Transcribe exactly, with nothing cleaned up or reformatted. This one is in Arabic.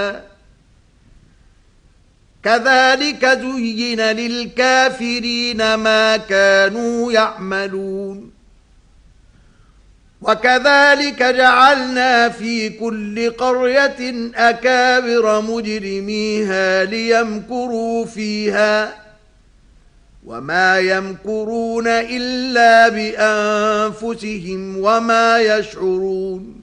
كذلك زين للكافرين ما كانوا يعملون وكذلك جعلنا في كل قرية أكابر مجرميها ليمكروا فيها وما يمكرون إلا بأنفسهم وما يشعرون